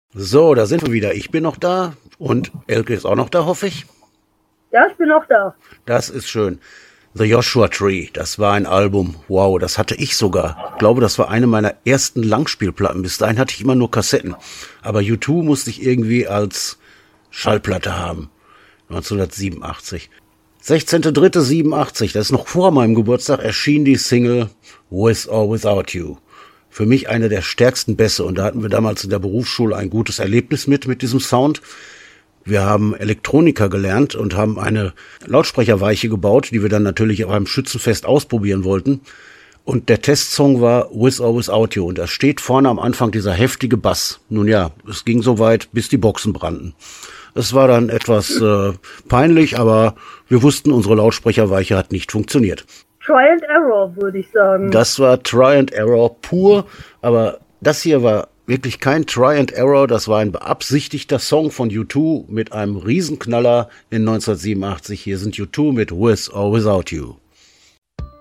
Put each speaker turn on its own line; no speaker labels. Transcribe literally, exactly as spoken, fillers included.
So, da sind wir wieder. Ich bin noch da und Elke ist auch noch da, hoffe ich.
Ja, ich bin noch da.
Das ist schön. The Joshua Tree, das war ein Album. Wow, das hatte ich sogar. Ich glaube, das war eine meiner ersten Langspielplatten. Bis dahin hatte ich immer nur Kassetten. Aber U zwei musste ich irgendwie als Schallplatte haben. neunzehnhundertsiebenundachtzig. sechzehnter dritter siebenundachtzig, das ist noch vor meinem Geburtstag, erschien die Single With or Without You. Für mich eine der stärksten Bässe. Und da hatten wir damals in der Berufsschule ein gutes Erlebnis mit, mit diesem Sound. Wir haben Elektroniker gelernt und haben eine Lautsprecherweiche gebaut, die wir dann natürlich auch beim Schützenfest ausprobieren wollten. Und der Testsong war With or Without You. Und da steht vorne am Anfang dieser heftige Bass. Nun ja, es ging so weit, bis die Boxen brannten. Es war dann etwas äh, peinlich, aber wir wussten, unsere Lautsprecherweiche hat nicht funktioniert.
Try and Error, würde ich sagen.
Das war Try and Error pur, aber das hier war wirklich kein Try and Error, das war ein beabsichtigter Song von U zwei mit einem Riesenknaller in neunzehnhundertsiebenundachtzig. Hier sind U zwei mit With or Without You.